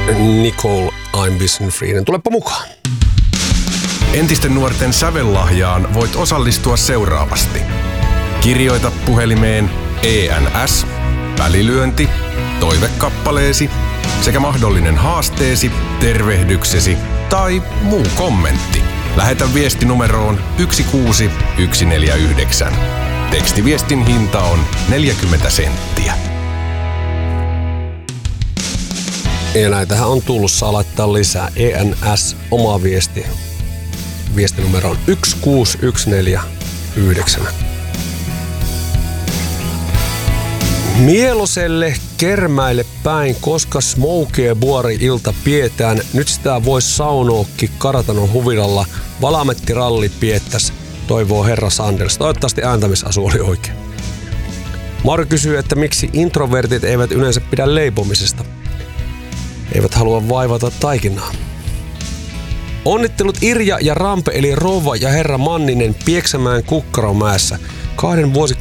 Nicole, I'm Vision Free. Tulepa mukaan. Entisten nuorten sävellahjaan voit osallistua seuraavasti. Kirjoita puhelimeen ENS, välilyönti, toivekappaleesi sekä mahdollinen haasteesi, tervehdyksesi tai muu kommentti. Lähetä viesti numeroon 16149. Tekstiviestin hinta on 40 senttiä. Ja näitähän on tullut, saa laittaa lisää. ENS, oma viesti. Viestinumero on 16149. Mieloselle Kermäille päin, koska Smokey-buori-ilta pidetään. Nyt sitä vois saunookki kartanon huvilalla. Valametti-ralli piettäs, toivoo herra Sanders. Toivottavasti ääntämisasu oli oikein. Mauri kysyy, että miksi introvertit eivät yleensä pidä leipomisesta. Eivät halua vaivata taikinaa. Onnittelut Irja ja Rampe eli rouva ja herra Manninen Pieksämäen Kukkaromäessä. 2